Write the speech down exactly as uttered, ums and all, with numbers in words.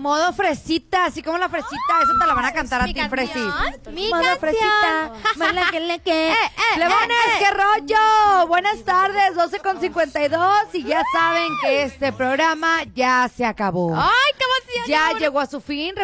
modo fresita, así como la fresita. Esa te la van a cantar a ¿Mi ti, canción? Fresi. Mi Modo canción. fresita. Mala que le que. Eh, eh, Leones, eh, eh. qué rollo. Buenas tardes, doce con cincuenta y dos. Y ya saben que este programa ya se acabó. ¡Ay, qué emoción! Ya llegó a su fin.